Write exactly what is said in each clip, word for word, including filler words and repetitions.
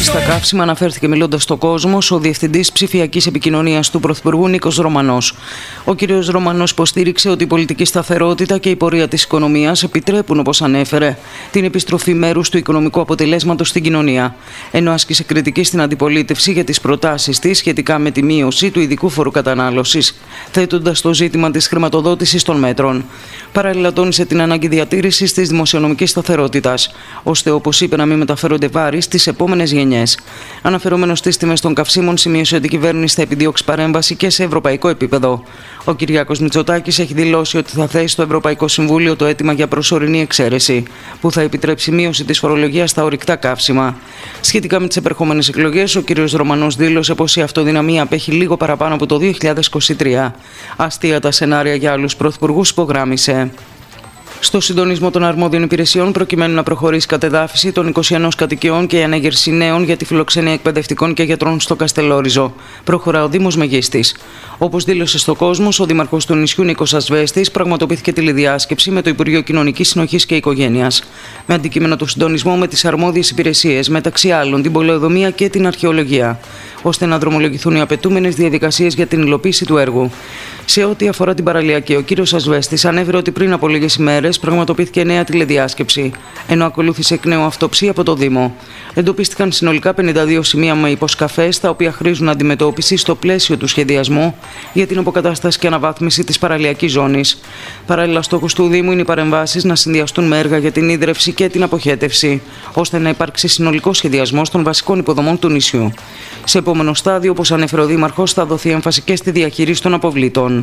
στα καύσιμα αναφέρθηκε μιλώντας στο Κόσμος ο Διευθυντής Ψηφιακής Επικοινωνίας του Πρωθυπουργού Νίκος Ρωμανός. Ο κ. Ρωμανός υποστήριξε ότι η πολιτική σταθερότητα και η πορεία της οικονομίας επιτρέπουν, όπως ανέφερε, την επιστροφή μέρους του οικονομικού αποτελέσματος στην κοινωνία, ενώ άσκησε κριτική στην αντιπολίτευση για τις προτάσεις της σχετικά με τη μείωση του ειδικού φόρου κατανάλωσης, θέτοντας το ζήτημα της χρηματοδότησης των μέτρων. Παράλληλα, τόνισε την ανάγκη διατήρησης της δημοσιονομικής σταθερότητας, ώστε, όπως είπε, να μην μεταφέρονται βάρη στις επόμενες γενιές. Αναφερόμενος στις τιμές των καυσίμων, σημείωσε ότι η κυβέρνηση θα επιδιώξει παρέμβαση και σε ευρωπαϊκό επίπεδο. Ο Κυριάκος Μητσοτάκης έχει δηλώσει ότι θα θέσει στο Ευρωπαϊκό Συμβούλιο το αίτημα για προσωρινή εξαίρεση, που θα επιτρέψει μείωση της φορολογίας στα ορυκτά καύσιμα. Σχετικά με τις επερχόμενες εκλογές, ο κ. Ρωμανός δήλωσε πως η αυτοδυναμία απέχει λίγο παραπάνω από το δύο χιλιάδες είκοσι τρία. Αστεία τα σενάρια για άλλους πρωθυπουργούς, υπογράμμισε. Στο συντονισμό των αρμόδιων υπηρεσιών, προκειμένου να προχωρήσει η κατεδάφιση των είκοσι ένα κατοικιών και η ανέγερση νέων για τη φιλοξενία εκπαιδευτικών και γιατρών στο Καστελόριζο, προχωρά ο Δήμος Μεγίστης. Όπως δήλωσε στο Κόσμος, ο Δήμαρχος του νησιού Νίκος Ασβέστης πραγματοποιήθηκε τηλεδιάσκεψη με το Υπουργείο Κοινωνικής Συνοχής και Οικογένειας, με αντικείμενο το συντονισμό με τις αρμόδιες υπηρεσίες, μεταξύ άλλων την πολεοδομία και την αρχαιολογία, ώστε να δρομολογηθούν οι απαιτούμενες διαδικασίες για την υλοποίηση του έργου. Σε ό,τι αφορά την παραλιακή, ο κ. Ασβέστης ανέφερε ότι πριν από λίγες ημέρες πραγματοποιήθηκε νέα τηλεδιάσκεψη, ενώ ακολούθησε εκ νέου αυτοψία από το Δήμο. Εντοπίστηκαν συνολικά πενήντα δύο σημεία με υποσκαφές, τα οποία χρήζουν αντιμετώπιση στο πλαίσιο του σχεδιασμού για την αποκατάσταση και αναβάθμιση της παραλιακής ζώνης. Παράλληλα, στόχος του Δήμου είναι οι παρεμβάσεις να συνδυαστούν με έργα για την ίδρυυση και την αποχέτευση, ώστε να υπάρξει συνολικός σχεδιασμός των βασικών υποδομών του νησιού. Σε επόμενο στάδιο, όπως ανέφερε ο Δήμαρχος, θα δοθεί έμφαση και στη διαχείριση των αποβλήτων.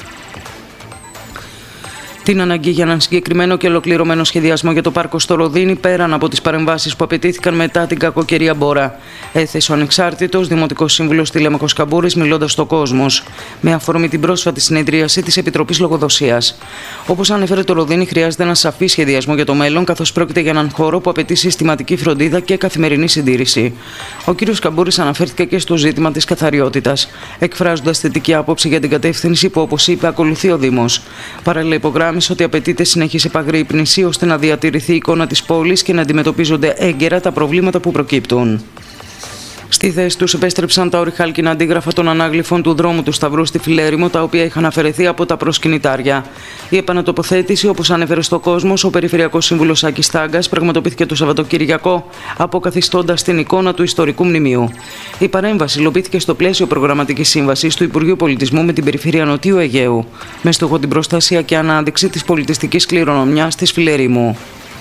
Την αναγκή για έναν συγκεκριμένο και ολοκληρωμένο σχεδιασμό για το πάρκο στο Ροδίνι, πέραν από τις παρεμβάσεις που απαιτήθηκαν μετά την κακοκαιρία Μπόρα, έθεσε ο ανεξάρτητος Δημοτικός Σύμβουλος Τηλέμαχος Καμπούρης, μιλώντας στο Κόσμος, με αφορμή την πρόσφατη συνεδρίαση της Επιτροπής Λογοδοσίας. Όπως ανέφερε, το Ροδίνι χρειάζεται ένα σαφή σχεδιασμό για το μέλλον, καθώς πρόκειται για έναν χώρο που απαιτεί συστηματική φροντίδα και καθημερινή συντήρηση. Ο κ. Καμπούρης αναφέρθηκε και στο ζήτημα της καθαριότητας, εκφράζοντας θετική άποψη για την κατεύθυνση που, όπως είπε, ακολουθεί ο Δήμος. Παράλληλα, ότι απαιτείται συνεχής επαγρύπνηση ώστε να διατηρηθεί η εικόνα της πόλης και να αντιμετωπίζονται έγκαιρα τα προβλήματα που προκύπτουν. Στη θέση τους επέστρεψαν τα ορυχάλκινα αντίγραφα των ανάγλυφων του δρόμου του Σταυρού στη Φιλέρημο, τα οποία είχαν αφαιρεθεί από τα προσκυνητάρια. Η επανατοποθέτηση, όπως ανέφερε στο Κόσμος, ο Περιφερειακός Σύμβουλος Άκης Τάγκας, πραγματοποιήθηκε το Σαββατοκυριακό, αποκαθιστώντας την εικόνα του ιστορικού μνημείου. Η παρέμβαση υλοποιήθηκε στο πλαίσιο προγραμματικής σύμβασης του Υπουργείου Πολιτισμού με την Περιφέρεια Νοτιού Αιγαίου, με στόχο την προστασία και ανάδειξη της πολιτιστικής κληρονομιάς της Φιλερήμου.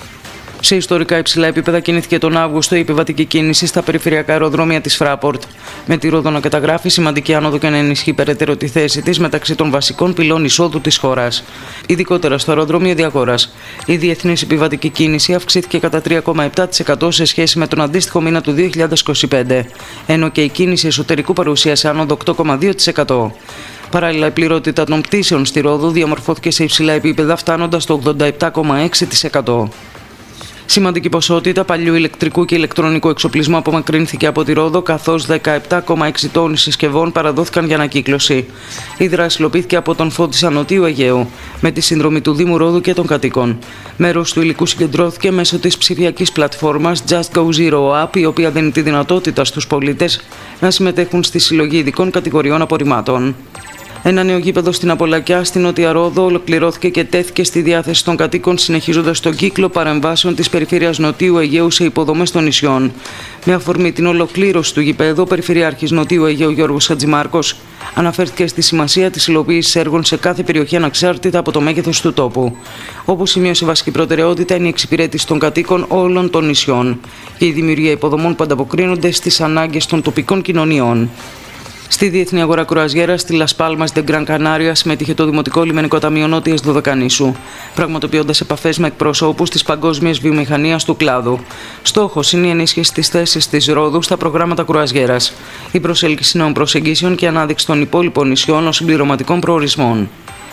Σε ιστορικά υψηλά επίπεδα κινήθηκε τον Αύγουστο η επιβατική κίνηση στα περιφερειακά αεροδρόμια της Fraport, με τη Ρόδο να καταγράφει σημαντική άνοδο και να ενισχύει περαιτέρω τη θέση της μεταξύ των βασικών πυλών εισόδου της χώρας. Ειδικότερα στο αεροδρόμιο Διαγόρας, η διεθνής επιβατική κίνηση αυξήθηκε κατά τρία κόμμα επτά τοις εκατό σε σχέση με τον αντίστοιχο μήνα του δύο χιλιάδες είκοσι πέντε, ενώ και η κίνηση εσωτερικού παρουσίασε άνοδο οκτώ κόμμα δύο τοις εκατό. Παράλληλα, η πληρότητα των πτήσεων στη Ρόδο διαμορφώθηκε σε υψηλά επίπεδα, φτάνοντας στο ογδόντα επτά κόμμα έξι τοις εκατό. Σημαντική ποσότητα παλιού ηλεκτρικού και ηλεκτρονικού εξοπλισμού απομακρύνθηκε από τη Ρόδο, καθώς δεκαεπτά κόμμα έξι τόνοι συσκευών παραδόθηκαν για ανακύκλωση. Η δράση υλοποιήθηκε από τον Φώτισσα Νοτιού Αιγαίου, με τη συνδρομή του Δήμου Ρόδου και των κατοίκων. Μέρος του υλικού συγκεντρώθηκε μέσω της ψηφιακής πλατφόρμας Just Go Zero App, η οποία δίνει τη δυνατότητα στους πολίτες να συμμετέχουν στη συλλογή ειδικών κατηγοριών απορριμμάτων. Ένα νέο γήπεδο στην Απολακιά, στην Νότια Ρόδο, ολοκληρώθηκε και τέθηκε στη διάθεση των κατοίκων, συνεχίζοντας τον κύκλο παρεμβάσεων της Περιφέρειας Νοτιού Αιγαίου σε υποδομές των νησιών. Με αφορμή την ολοκλήρωση του γηπέδου, ο Περιφερειάρχης Νοτιού Αιγαίου Γιώργος Χατζημάρκος αναφέρθηκε στη σημασία της υλοποίησης έργων σε κάθε περιοχή ανεξάρτητα από το μέγεθος του τόπου. Όπως σημείωσε, βασική προτεραιότητα είναι η εξυπηρέτηση των κατοίκων όλων των νησιών και η δημιουργία υποδομών που ανταποκρίνονται στις ανάγκες των τοπικών κοινωνιών. Στη Διεθνή Αγορά Κρουαζιέρας στη Las Palmas de Gran Canaria συμμετείχε το Δημοτικό Λιμενικό Ταμείο Νότιας Δωδεκανήσου, πραγματοποιώντας επαφές με εκπροσώπους της παγκόσμιας βιομηχανίας του κλάδου. Στόχος είναι η ενίσχυση της θέσης της Ρόδου στα προγράμματα κρουαζιέρας, η προσέλκυση νέων προσεγγίσεων και ανάδειξη των υπόλοιπων νησιών ως συμπληρωματικών προορισμών.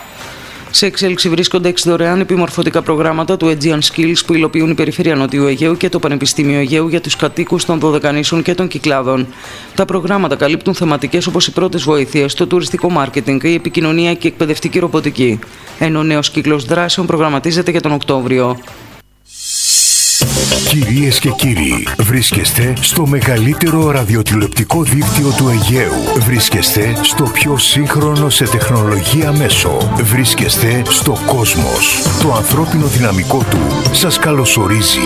Σε εξέλιξη βρίσκονται έξι δωρεάν επιμορφωτικά προγράμματα του Aegean Skills που υλοποιούν η Περιφέρεια Νοτιού Αιγαίου και το Πανεπιστήμιο Αιγαίου για τους κατοίκους των Δωδεκανήσων και των Κυκλάδων. Τα προγράμματα καλύπτουν θεματικές όπως οι πρώτες βοήθειες, το τουριστικό μάρκετινγκ, η επικοινωνία και η εκπαιδευτική ρομποτική. Ενώ ο νέος κύκλος δράσεων προγραμματίζεται για τον Οκτώβριο. Κυρίες και κύριοι, βρίσκεστε στο μεγαλύτερο ραδιοτηλεοπτικό δίκτυο του Αιγαίου. Βρίσκεστε στο πιο σύγχρονο σε τεχνολογία μέσο. Βρίσκεστε στο Κόσμος. Το ανθρώπινο δυναμικό του σας καλωσορίζει.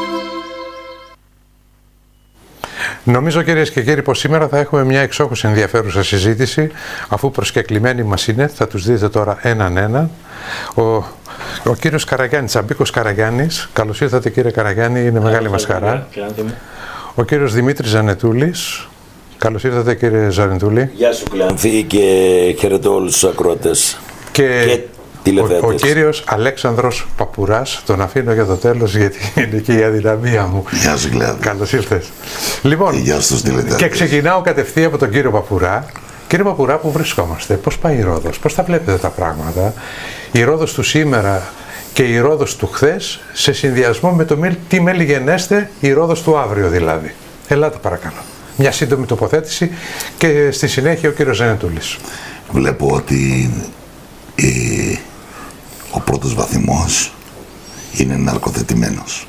Νομίζω, κυρίες και κύριοι, πως σήμερα θα έχουμε μια εξόχως ενδιαφέρουσα συζήτηση, αφού προσκεκλημένοι μας είναι, θα τους δείτε τώρα έναν έναν. Ο, ο κύριος Καραγιάννης, Τσαμπίκος Καραγιάννης. Καλώς ήρθατε, κύριε Καραγιάννη, είναι μεγάλη μας χαρά. Ο κύριος Δημήτρης Ζανετούλης. Καλώς ήρθατε, κύριε Ζανετούλη. Γεια σου, Κλεανθή, και χαιρετώ όλους τους ακροατές και, και ο, ο κύριος Αλέξανδρος Παπουράς. Τον αφήνω για το τέλος, γιατί είναι και η αδυναμία μου. Γεια σου, Κλεανθή. Καλώς ήρθες. Λοιπόν, γεια στους τηλετές. Και ξεκινάω κατευθείαν από τον κύριο Παπουρά. Κύριε Παπουρά, πού βρισκόμαστε, πώς πάει η Ρόδος, πώς τα βλέπετε τα πράγματα, η Ρόδος του σήμερα και η Ρόδος του χθες, σε συνδυασμό με το τι μελιγενέστε η Ρόδος του αύριο δηλαδή. Ελάτε παρακαλώ. Μια σύντομη τοποθέτηση και στη συνέχεια ο κύριος Ζανετούλης. Βλέπω ότι η, ο πρώτος βαθμός είναι ναρκοθετημένος.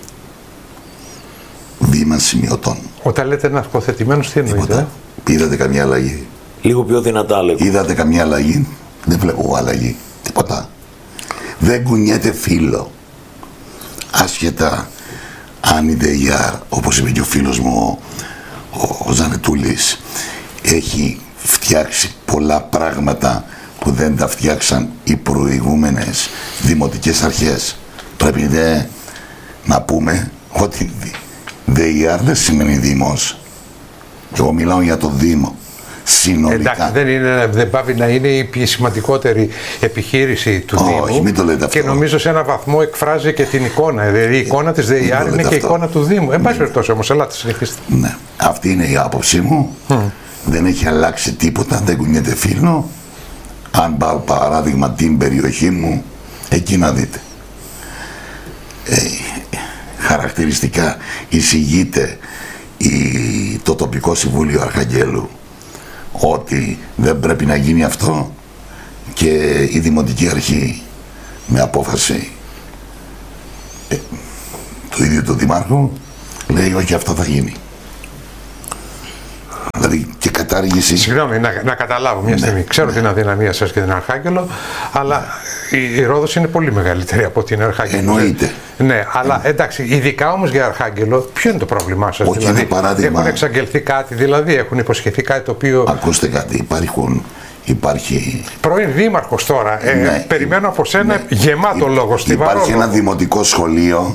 Βήμα σημειωτών. Όταν λέτε ναρκοθετημένος, τι εννοείτε? Είδατε καμία αλλαγή? Λίγο πιο δυνατά λέγω. Είδατε καμία αλλαγή? Δεν βλέπω αλλαγή. Τίποτα. Δεν κουνιέται φύλλο. Άσχετα αν η ΔΕΙΑΡ, όπως είπε και ο φίλος μου ο, ο Ζανετούλης, έχει φτιάξει πολλά πράγματα που δεν τα φτιάξαν οι προηγούμενες δημοτικές αρχές. Πρέπει δε να πούμε ότι ΔΕΙΑΡ δεν σημαίνει Δήμος. Εγώ μιλάω για το Δήμο. Συνολικά. Εντάξει, δεν, είναι, δεν πάβει να είναι η σημαντικότερη επιχείρηση του oh, Δήμου. Όχι, μην το λέτε αυτό. Και νομίζω σε έναν βαθμό εκφράζει και την εικόνα. Δηλαδή η εικόνα της ΔΕΙΑΡ είναι και η εικόνα του Δήμου. Εν πάση περιπτώσει όμως, ελάτε, συνεχίστε. Ναι, αυτή είναι η άποψή μου. Mm. Δεν έχει αλλάξει τίποτα, δεν κουνιέται φύλλο. Αν πάω παράδειγμα την περιοχή μου, εκεί να δείτε. Ε, χαρακτηριστικά εισηγείται η, το τοπικό συμβούλιο Αρχαγγέλου ότι δεν πρέπει να γίνει αυτό, και η Δημοτική Αρχή με απόφαση ε, του ίδιου του Δημάρχου λέει όχι, αυτό θα γίνει. Δηλαδή και κατάργηση. Συγγνώμη, να, να καταλάβω μια στιγμή. Ναι, Ξέρω ναι. την αδυναμία σας και την Αρχάγγελο, αλλά η, η Ρόδος είναι πολύ μεγαλύτερη από την Αρχάγγελο. Εννοείται. Ναι, αλλά Εννοείται. εντάξει, ειδικά όμως για Αρχάγγελο, ποιο είναι το πρόβλημά σας? Όχι, δηλαδή, παράδειγμα, έχουν εξαγγελθεί κάτι, δηλαδή έχουν υποσχεθεί κάτι το οποίο. Ακούστε κάτι, υπάρχουν. Υπάρχει... Πρώην δήμαρχος τώρα, ε, ναι, περιμένω από σένα ναι. γεμάτο Υ, λόγο στη Υπάρχει Βαρόλο. ένα δημοτικό σχολείο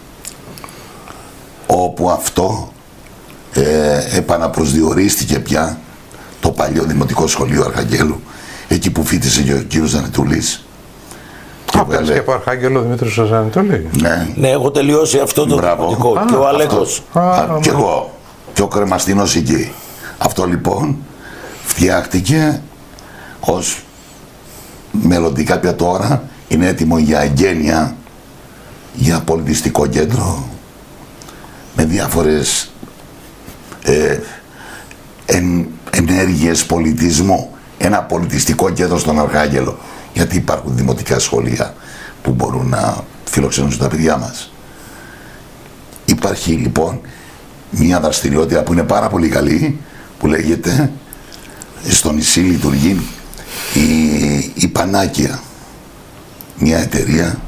όπου αυτό ε, επαναπροσδιορίστηκε πια, το παλιό δημοτικό σχολείο Αρχαγγέλου, εκεί που φοιτησε και ο κύριος Ζανετούλης. Α, πέρασε και από Αρχάγγελο Δημήτρης Ζανετούλη. Ναι. Ναι, έχω τελειώσει αυτό το δημοτικό. Και ο Αλέκος. Και εγώ. Και ο Κρεμαστίνος εκεί. Αυτό λοιπόν φτιάχτηκε ως μελλοντικά πια τώρα είναι έτοιμο για εγγένεια, για πολιτιστικό κέντρο με διάφορες ε, εν, ενέργειες πολιτισμού. Ένα πολιτιστικό κέντρο στον Αρχάγγελο, γιατί υπάρχουν δημοτικά σχολεία που μπορούν να φιλοξενούν τα παιδιά μας. Υπάρχει λοιπόν μια δραστηριότητα που είναι πάρα πολύ καλή, που λέγεται, στο νησί λειτουργεί η, η Πανάκια, μια εταιρεία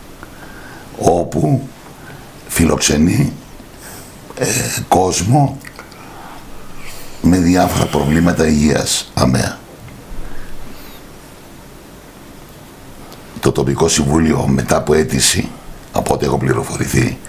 όπου φιλοξενεί ε, κόσμο με διάφορα προβλήματα υγείας αμαία. Το τοπικό συμβούλιο, μετά από αίτηση, από ό,τι έχω πληροφορηθεί,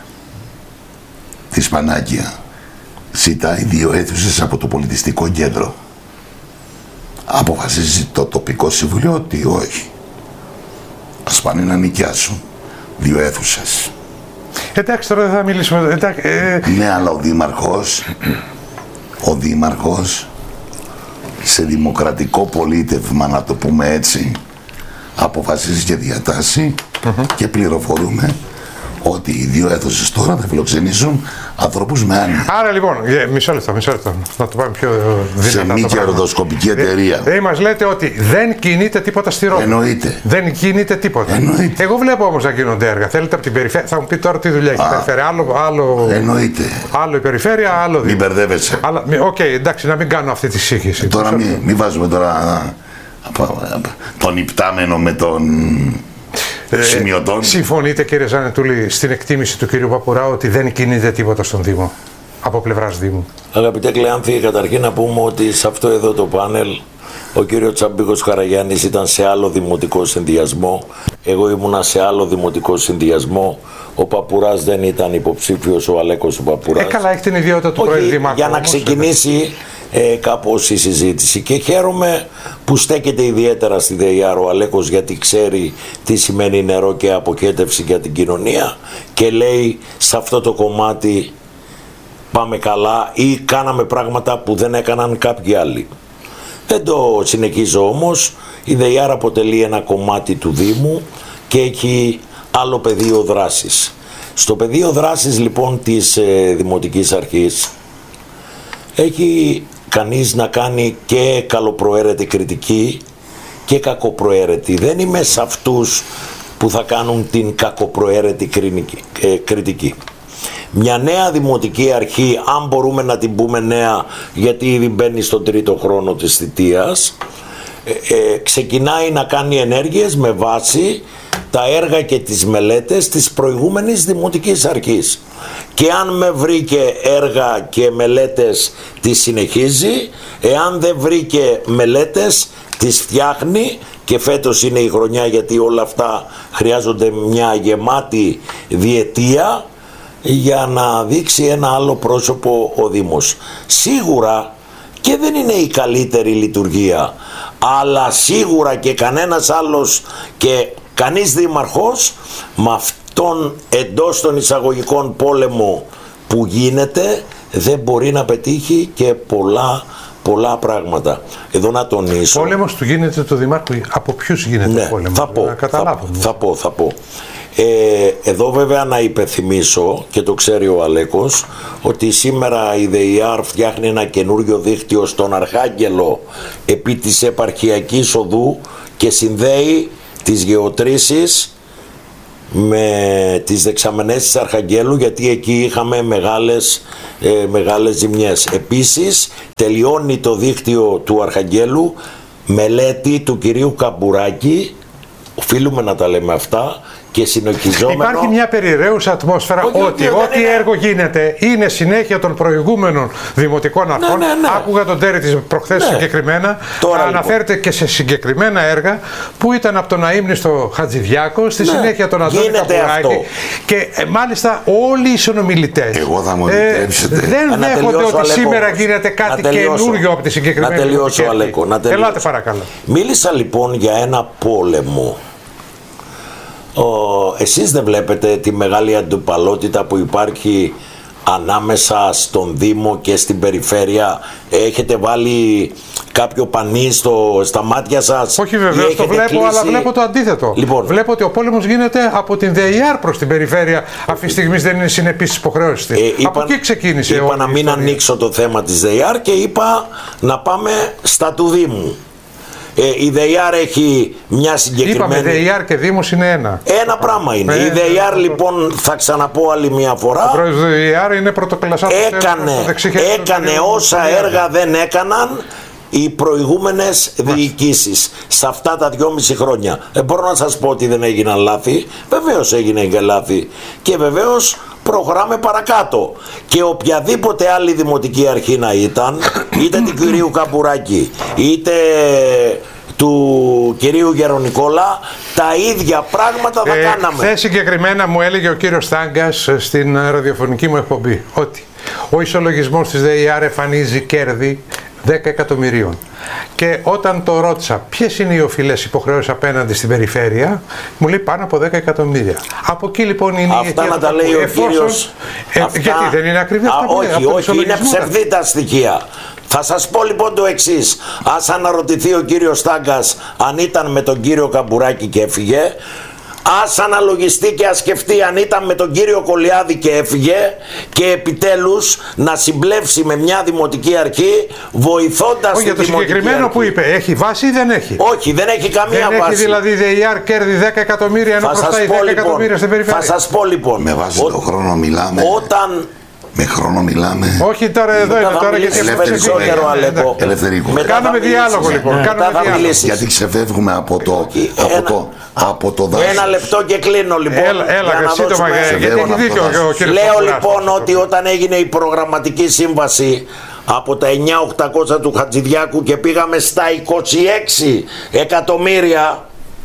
της Πανάκια, ζητάει δύο αίθουσες από το πολιτιστικό κέντρο. Αποφασίζει το τοπικό συμβουλίο ότι όχι. Ας πάνε να νοικιάσουν δύο αίθουσες. Εντάξει, τώρα δεν θα μιλήσουμε. Εντάξει, ε... Ναι, αλλά ο Δήμαρχος, ο Δήμαρχος, σε δημοκρατικό πολίτευμα, να το πούμε έτσι, αποφασίζει και διατάσσει mm-hmm. και πληροφορούμε ότι οι δύο αίθουσες τώρα θα φιλοξενήσουν ανθρώπους με άνοια. Άρα λοιπόν, μισό λεπτό, μισό λεπτό, να το πάμε πιο δυνατά. Σε μη κερδοσκοπική εταιρεία. Δηλαδή μας λέτε ότι δεν κινείται τίποτα στη Ρώμη. Εννοείται. Δεν κινείται τίποτα. Εννοείται. Εγώ βλέπω όμως να γίνονται έργα. Θέλετε από την περιφέρεια, θα μου πει τώρα τι δουλειά έχει η περιφέρεια. Άλλο, άλλο, Εννοείται. άλλο η περιφέρεια, άλλο μην μπερδεύεσαι. Οκ, okay, εντάξει, να μην κάνω αυτή τη σύγχυση. Τώρα μην μη βάζουμε τώρα τον υπτάμενο με τον ε, σημειωτών. Συμφωνείτε κύριε Ζανετούλη στην εκτίμηση του κύριου Παπουρά ότι δεν κινείται τίποτα στον Δήμο από πλευράς Δήμου? Αγαπητέ Κλεάνθη, καταρχήν να πούμε ότι σε αυτό εδώ το πάνελ ο κύριος Τσάμπικος Καραγιάννης ήταν σε άλλο δημοτικό συνδυασμό, εγώ ήμουνα σε άλλο δημοτικό συνδυασμό, ο Παπουράς δεν ήταν υποψήφιος, ο Αλέκος ο Παπουράς. Ε, καλά, έχει την ιδιότητα του πρώην Δημάρχου. Για να όμως, ξεκινήσει ε, κάπως η συζήτηση, και χαίρομαι που στέκεται ιδιαίτερα στη ΔΕΙΑΡ ο Αλέκος, γιατί ξέρει τι σημαίνει νερό και αποχέτευση για την κοινωνία και λέει σε αυτό το κομμάτι πάμε καλά ή κάναμε πράγματα που δεν έκαναν κάποιοι άλλοι. Δεν το συνεχίζω όμως, η ΔΕΙΑΡ αποτελεί ένα κομμάτι του Δήμου και έχει άλλο πεδίο δράσης. Στο πεδίο δράσης λοιπόν της ε, Δημοτικής Αρχής έχει κανείς να κάνει και καλοπροαίρετη κριτική και κακοπροαίρετη. Δεν είμαι σε αυτούς που θα κάνουν την κακοπροαίρετη κριτική. Μια νέα δημοτική αρχή, αν μπορούμε να την πούμε νέα γιατί ήδη μπαίνει στον τρίτο χρόνο της θητείας, ε, ε, ξεκινάει να κάνει ενέργειες με βάση τα έργα και τις μελέτες της προηγούμενης δημοτικής αρχής. Και αν με βρήκε έργα και μελέτες τις συνεχίζει, εάν δεν βρήκε μελέτες τις φτιάχνει, και φέτος είναι η χρονιά γιατί όλα αυτά χρειάζονται μια γεμάτη διετία για να δείξει ένα άλλο πρόσωπο ο Δήμος. Σίγουρα και δεν είναι η καλύτερη λειτουργία, αλλά σίγουρα και κανένας άλλος και κανείς δήμαρχος με αυτόν εντός των εισαγωγικών πόλεμο που γίνεται δεν μπορεί να πετύχει και πολλά πολλά πράγματα. Εδώ να τονίσω. Πόλεμος του γίνεται το Δημάρχου, από ποιους γίνεται ναι, πόλεμος? Θα πω, να καταλάβω. Θα, θα πω, θα πω. Ε, εδώ βέβαια να υπενθυμίσω, και το ξέρει ο Αλέκος, ότι σήμερα η ΔΕΙΑΡ φτιάχνει ένα καινούριο δίκτυο στον Αρχάγγελο επί της επαρχιακής οδού και συνδέει τις γεωτρήσεις με τις δεξαμενές της Αρχαγγέλου, γιατί εκεί είχαμε μεγάλες, ε, μεγάλες ζημιές. Επίσης τελειώνει το δίκτυο του Αρχαγγέλου μελέτη του κυρίου Καμπουράκη, οφείλουμε να τα λέμε αυτά, και συνοχιζόμενο. Υπάρχει μια περιραίουσα ατμόσφαιρα όχι, ότι ό,τι είναι... έργο γίνεται είναι συνέχεια των προηγούμενων δημοτικών αρχών. Ναι, ναι, ναι. Άκουγα τον Τέρι της προχθές ναι. συγκεκριμένα. Τώρα, αναφέρεται λοιπόν. και σε συγκεκριμένα έργα που ήταν από τον αείμνηστο Χατζηδιάκο, στη ναι. συνέχεια τον Αντώνη Καπουράκη. Και ε, μάλιστα όλοι οι συνομιλητές Εγώ θα μου ε, δεν δέχονται ότι Αλέκο, σήμερα γίνεται κάτι καινούριο από τη συγκεκριμένη. Να τελειώσω, Αλέκο. Να τελειώσω. Ελάτε παρακαλώ. Μίλησα λοιπόν για ένα πόλεμο. Ο, εσείς δεν βλέπετε τη μεγάλη αντιπαλότητα που υπάρχει ανάμεσα στον Δήμο και στην περιφέρεια? Έχετε βάλει κάποιο πανί στο, στα μάτια σας? Όχι βεβαίως, το βλέπω, κλείσει... αλλά βλέπω το αντίθετο. Λοιπόν, βλέπω ότι ο πόλεμος γίνεται από την ΔΕΙΑΡ προς την περιφέρεια. Αυτή τη στιγμή δεν είναι συνεπής στις υποχρεώσεις της. Ε, είπα, από εκεί ξεκίνησε. Είπα να μην ιστορία. ανοίξω το θέμα της ΔΕΙΑΡ και είπα να πάμε στα του Δήμου. Ε, η ΔΕΙΑΡ έχει μια συγκεκριμένη... Είπαμε ΔΕΙΑΡ και Δήμος είναι ένα. Ένα πράγμα είναι. Ε, η ΔΕΙΑΡ ε, λοιπόν, θα ξαναπώ άλλη μια φορά, ο πρόεδρος του ΔΕΙΑΡ είναι πρωτοκλασσάτος. Έκανε, έκανε όσα έργα δεν έκαναν οι προηγούμενες διοικήσεις σε αυτά τα δυόμιση χρόνια. Ε, μπορώ να σας πω ότι δεν έγιναν λάθη. Βεβαίως έγινε και λάθη. Και βεβαίως προχωράμε παρακάτω. Και οποιαδήποτε άλλη δημοτική αρχή να ήταν, είτε του κυρίου Καμπουράκη, είτε του κυρίου Γερονικόλα, τα ίδια πράγματα θα ε, κάναμε. Χθες συγκεκριμένα μου έλεγε ο κύριος Στάγκας στην ραδιοφωνική μου εκπομπή ότι ο ισολογισμός της ΔΕΙΑΡ εμφανίζει κέρδη δέκα εκατομμυρίων. Και όταν το ρώτησα ποιες είναι οι οφειλές υποχρεώσεις απέναντι στην περιφέρεια, μου λέει πάνω από δέκα εκατομμύρια. Από εκεί λοιπόν είναι αυτά η αιτία. Αυτά να τα λέει ο εφόσον, κύριος. Ε, αυτά... Γιατί δεν είναι ακριβή αυτά που λέει? Όχι, όχι, είναι ψευδή τα στοιχεία. Θα σας πω λοιπόν το εξής. Ας αναρωτηθεί ο κύριος Στάγκας αν ήταν με τον κύριο Καμπουράκη και έφυγε, Ας αναλογιστεί και ας σκεφτεί αν ήταν με τον κύριο Κολιάδη και έφυγε, και επιτέλους να συμπλέψει με μια δημοτική αρχή, βοηθώντας Όχι, τη για το δημοτική συγκεκριμένο αρχή. που είπε, έχει βάση ή δεν έχει? Όχι, δεν έχει καμία δεν βάση. Έχει δηλαδή ΔΕΙΑΡ κέρδη δέκα εκατομμύρια ενώ χρωστάει δέκα εκατομμύρια στην περιφέρεια. Θα σας πω λοιπόν. Με βάση ο, το χρόνο μιλάμε. Όταν. Με χρόνο μιλάμε. Όχι τώρα εδώ είναι τώρα γιατί περισσότερο Αλέκο. Ελευθερικό. Κάνουμε διάλογο λοιπόν. Κάνουμε διάλογο. Γιατί ξεφεύγουμε από το, από το, από το δάσος. Ένα λεπτό και κλείνω λοιπόν. Έλα, έλα σύντομα, γιατί έχει δίκιο ο κύριος. Λέω λοιπόν ότι όταν έγινε η προγραμματική σύμβαση από τα εννιά χιλιάδες οκτακόσια του Χατζηδιάκου και πήγαμε στα είκοσι έξι εκατομμύρια,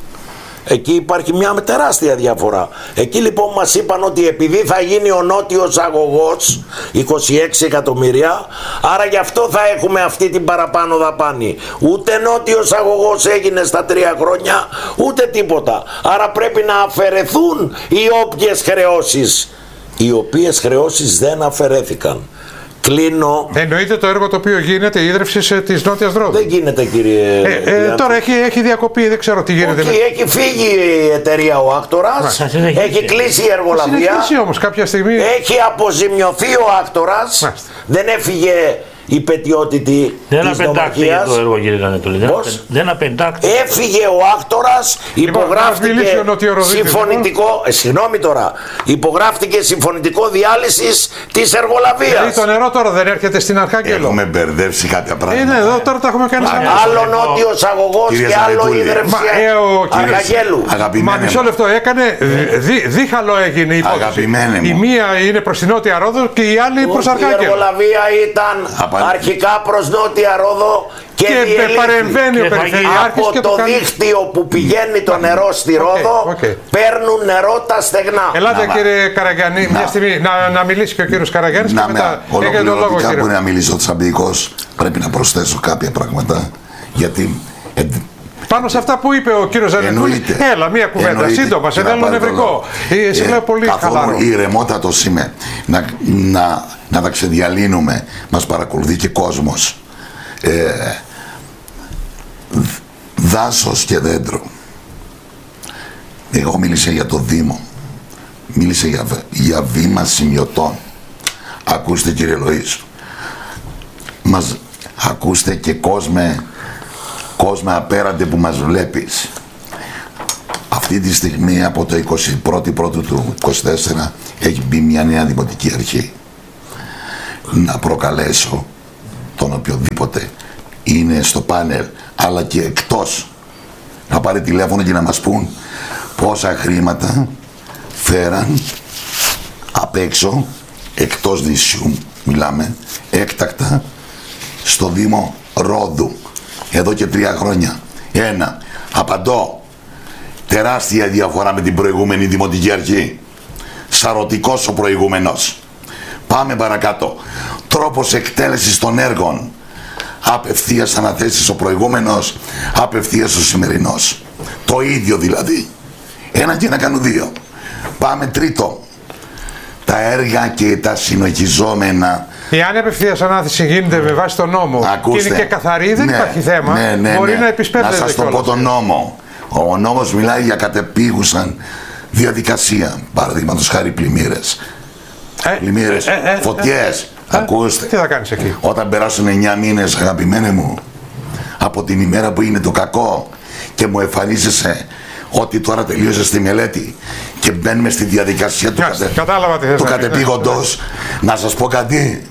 εκεί υπάρχει μια τεράστια διαφορά. Εκεί λοιπόν μας είπαν ότι επειδή θα γίνει ο νότιος αγωγός είκοσι έξι εκατομμύρια, άρα γι' αυτό θα έχουμε αυτή την παραπάνω δαπάνη. Ούτε νότιος αγωγός έγινε στα τρία χρόνια, ούτε τίποτα. Άρα πρέπει να αφαιρεθούν οι όποιες χρεώσεις, οι οποίες χρεώσεις δεν αφαιρέθηκαν. Κλείνω. Εννοείται το έργο το οποίο γίνεται, η ίδρυυση της Νότιας Ρόδου. Δεν γίνεται, κύριε. Ε, ε, τώρα έχει, έχει διακοπεί, δεν ξέρω τι γίνεται. Όχι, με... έχει φύγει η εταιρεία ο Άκτορας, έχει κλείσει η εργολαβία. Έχει κλείσει όμως κάποια στιγμή. Έχει αποζημιωθεί ο Άκτορας. Μάλιστα. Δεν έφυγε η πετιότητη δεν της νομαρχίας. Το έργο, κύριε Ανατολή. Δεν απεντάκτηκε. Έφυγε ο Άκτορας, λοιπόν, υπογράφτηκε συμφωνητικό, ε, συγγνώμη τώρα, υπογράφτηκε συμφωνητικό διάλυσης της εργολαβίας. Δηλαδή το νερό τώρα δεν έρχεται στην Αρχάγγελο. Έχουμε μπερδεύσει κάποια πράγματα. Είναι εδώ, τώρα τα έχουμε κάνει σαν άλλο νότιος αγωγός και άλλο ίδρυυση Αρχαγγέλου. Μα μισό λεπτό έκανε, δι, δίχαλο έγινε η υπόθεση. Η μία είναι προς την Νότια Ρόδο και η άλλη προς Αρχάγγελο. Η εργολαβία ήταν αρχικά προς Νότια Ρόδο και, και παρεμβαίνει ο Περιφερειάρχης από και το, το δίχτυο που πηγαίνει το νερό στη Ρόδο, okay, okay. παίρνουν νερό τα στεγνά. Ελάτε να, κύριε Καραγιάννη, μια στιγμή να, να μιλήσει και ο κύριος Καραγιάννης να, και μετά έχετε τον λόγο, κύριε. Μπορεί να μιλήσει ο Τσαμπίκος, πρέπει να προσθέσω κάποια πράγματα, γιατί... Ε, πάνω σε αυτά που είπε ο κύριος Ζανετούλης, έλα μία κουβέντα, σύντομα, σε θέλω νευρικό. Ε, σε λέω πολύ χαλαρό. Ηρεμότατος είμαι, να, να, να τα ξεδιαλύνουμε, μας παρακολουθεί και κόσμος. Ε, δάσος και δέντρο. Εγώ μίλησα για το Δήμο, μίλησα για, για βήμα σημειωτών. Ακούστε, κύριε Λοΐσου, μας ακούστε και κόσμε, κόσμε απέραντε που μας βλέπεις. Αυτή τη στιγμή από το εικοστή πρώτη Πρώτου του είκοσι τέσσερα έχει μπει μια νέα δημοτική αρχή. Να προκαλέσω τον οποιοδήποτε είναι στο πάνελ αλλά και εκτός να πάρει τηλέφωνο και να μας πούν πόσα χρήματα φέραν απ' έξω, εκτός νησιού μιλάμε, έκτακτα στο Δήμο Ρόδου εδώ και τρία χρόνια. Ένα, απαντώ, τεράστια διαφορά με την προηγούμενη δημοτική αρχή. Σαρωτικός ο προηγούμενος. Πάμε παρακάτω. Τρόπος εκτέλεσης των έργων. Απευθείας αναθέσεις ο προηγούμενος, απευθείας ο σημερινός. Το ίδιο δηλαδή. Ένα και να κάνουν δύο. Πάμε τρίτο. Τα έργα και τα συνοχιζόμενα. Εάν η απευθείας ανάθεση γίνεται με βάση τον νόμο, ακούστε, και είναι και καθαρή, δεν ναι, υπάρχει θέμα. Ναι, ναι, μπορεί ναι. να επισπεύδεται. Να σας το πω τον νόμο. Ο νόμος μιλάει για κατεπίγουσαν διαδικασία. Παραδείγματος χάρη πλημμύρες. Ε, πλημμύρες, ε, ε, φωτιές. Ε, ακούστε. Τι θα κάνεις εκεί. Όταν περάσουν εννιά μήνες, αγαπημένε μου, από την ημέρα που είναι το κακό και μου εμφανίζεσαι ότι τώρα τελείωσε τη μελέτη και μπαίνουμε στη διαδικασία του, Άστε, κατε... του κατεπήγοντος, να σας πω κάτι.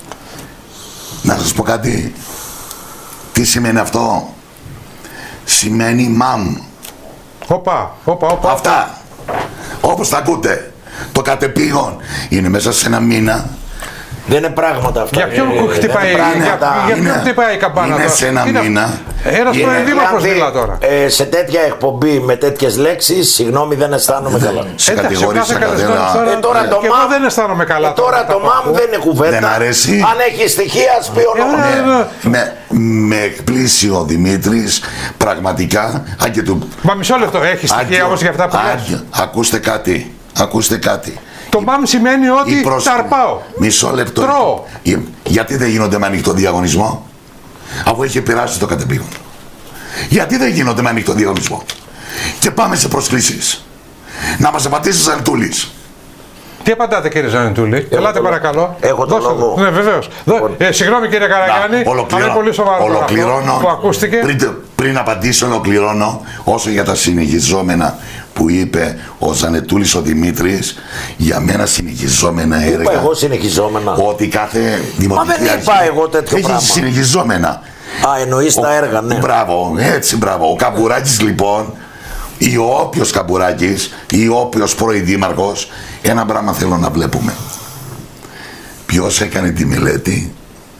Να σας πω κάτι. Τι σημαίνει αυτό. Σημαίνει μαμ. Όπα, όπα, όπα. Αυτά. Όπως τα ακούτε. Το κατεπήγον είναι μέσα σε ένα μήνα. Δεν είναι πράγματα αυτά. Για ποιον ε, χτυπάει, για, για ποιον χτυπάει η καμπάνα είναι τώρα. Σε ένα είναι μήνα. Ένας πρώην δήμαρχος μιλά τώρα. Ε, σε τέτοια εκπομπή με τέτοιες λέξεις, συγγνώμη, δεν αισθάνομαι καλά. Σε κατηγορήσα καθένα. Ε, τώρα το μαμ δεν αισθάνομαι καλά. Ε, τώρα το μαμ δεν είναι κουβέντα. Δεν αρέσει. Αν έχει στοιχεία, ας πει ονόματα. Με εκπλήσει ο Δημήτρης, πραγματικά. Μα μισό λεπτό, έχει στοιχεία όμως για αυτά που λες. Ακούστε κάτι. Ακούστε κάτι. Το μαμ σημαίνει ότι προσ... τα αρπάω. Μισό λεπτό. Τρώω. Γιατί δεν γίνονται με ανοιχτό διαγωνισμό, αφού έχει περάσει το κατεπήγον. Γιατί δεν γίνονται με ανοιχτό διαγωνισμό. Και πάμε σε προσκλήσεις. Να μας απαντήσει ο Ζανετούλης. Τι απαντάτε κύριε Ζανετούλη, ελάτε παρακαλώ. Έχω το λόγο. Ναι, βεβαίως. Ε, συγγνώμη κύριε Καραγιάννη, αλλά είναι πολύ σοβαρό ολοκληρώνω, που ακούστηκε. Πριν, πριν απαντήσω, ολοκληρώνω όσο για τα συνεχιζόμενα που είπε ο Ζανετούλης ο Δημήτρης. Για μένα συνεχιζόμενα έργα. Είπα εγώ συνεχιζόμενα. Ότι κάθε δημοτική αρχή. Μα δεν είπα εγώ τέτοιο έχει πράγμα. Συνεχιζόμενα. Α, εννοείς τα έργα, ναι. Μπράβο, έτσι μπράβο. Ο Καμπουράκης λοιπόν, ή ο όποιος Καμπουράκης, ή όποιος πρώην δήμαρχος, ένα πράγμα θέλω να βλέπουμε. Ποιος έκανε τη μελέτη,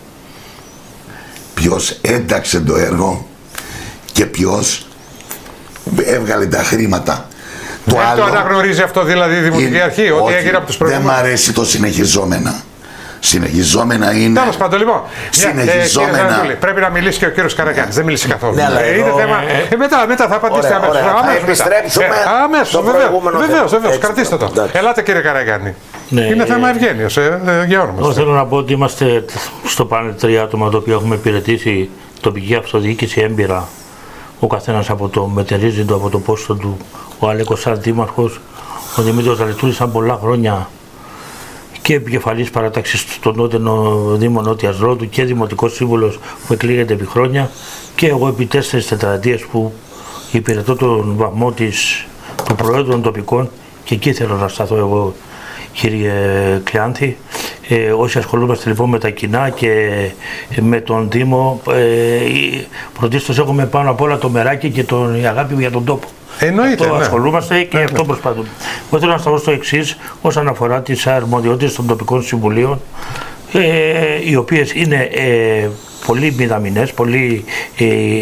ποιος ένταξε το έργο και ποιος έβγαλε τα χρήματα. Το δεν άλλο το αναγνωρίζει αυτό δηλαδή η Δημοτική είναι, Αρχή, ότι όχι, έγινε από τους προηγούμενους. δεν μ' αρέσει το συνεχιζόμενα. Συνεχιζόμενα είναι. Τέλος πάντων, λοιπόν. Συνεχιζόμενα. Ε, Ζανετούλη, πρέπει να μιλήσει και ο κύριος Καραγιάννης. Δεν μίλησε καθόλου. Ναι, αλλά ε, εδώ, είναι θέμα. Ε, μετά, μετά θα απαντήσετε αμέσως. Ωραία, ωραία. αμέσως Θα επιστρέψουμε ε, αμέσως, στο προηγούμενο βεβαίως, θέμα. βεβαίως, κρατήστε το. Εντάξει. Ελάτε κύριε Καραγιάννη. Ναι, είναι ε, θέμα ευγένειας, ε, ε, για όνομα. Εγώ θέλω να πω ότι είμαστε στο πάνελ τρία άτομα, το οποίο έχουμε υπηρετήσει τοπική αυτοδιοίκηση έμπειρα. Ο καθένας από το μετερίζει του, από το πόστο του. Ο Αλέκος σαν δήμαρχος, ο Δημήτρης Ζανετούλης σαν πολλά χρόνια και επικεφαλής παράταξης στον Νότιο Δήμο Νότιας Ρόδου και δημοτικός σύμβουλος που εκλέγεται επί χρόνια, και εγώ επί τέσσερις τετραετίες που υπηρετώ τον βαθμό της, του Προέδρου των τοπικών, και εκεί θέλω να σταθώ εγώ, κύριε Κλεάνθη. Ε, όσοι ασχολούμαστε λοιπόν με τα κοινά και με τον Δήμο, ε, πρωτίστως έχουμε πάνω απ' όλα το μεράκι και τον, η αγάπη για τον τόπο. Εννοείται, αυτό ναι. ασχολούμαστε και ναι, αυτό ναι. προσπαθούμε. Εγώ θέλω να σταθώ στο εξής όσον αφορά τις αρμοδιότητες των τοπικών συμβουλίων, ε, οι οποίες είναι ε, πολύ μηδαμινές, πολύ ε,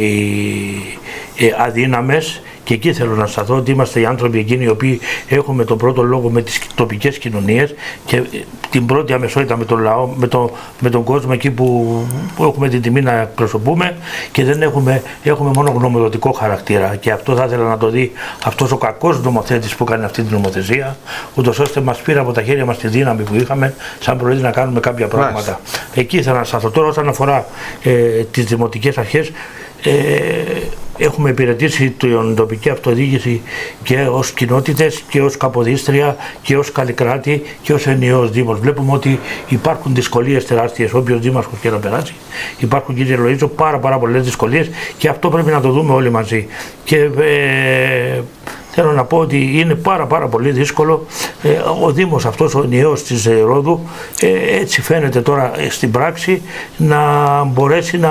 ε, αδύναμες. Και εκεί θέλω να σταθώ ότι είμαστε οι άνθρωποι εκείνοι οι οποίοι έχουμε τον πρώτο λόγο με τις τοπικές κοινωνίες και την πρώτη αμεσότητα με τον λαό, με, το, με τον κόσμο εκεί που, που έχουμε την τιμή να εκπροσωπούμε, και δεν έχουμε, έχουμε μόνο γνωμοδοτικό χαρακτήρα. Και αυτό θα ήθελα να το δει αυτός ο κακός νομοθέτης που κάνει αυτή την νομοθεσία, ούτως ώστε μας πήρε από τα χέρια μας τη δύναμη που είχαμε σαν προεδρία να κάνουμε κάποια πράγματα. Μάλιστα. Εκεί ήθελα να σταθώ. Τώρα όσον αφορά ε, τις δημοτικές αρχές, Ε, έχουμε υπηρετήσει την τοπική αυτοδιοίκηση και ως κοινότητες και ως Καποδίστρια και ως Καλλικράτη και ως ενιαίος Δήμος. Βλέπουμε ότι υπάρχουν δυσκολίες τεράστιες, όποιος δήμαρχος και να περάσει. Υπάρχουν, κύριε Λοΐζο, πάρα, πάρα πολλές δυσκολίες, και αυτό πρέπει να το δούμε όλοι μαζί. Και ε, θέλω να πω ότι είναι πάρα πάρα πολύ δύσκολο ε, ο Δήμος αυτός, ο ενιαίος της Ρόδου, ε, έτσι φαίνεται τώρα στην πράξη, να μπορέσει να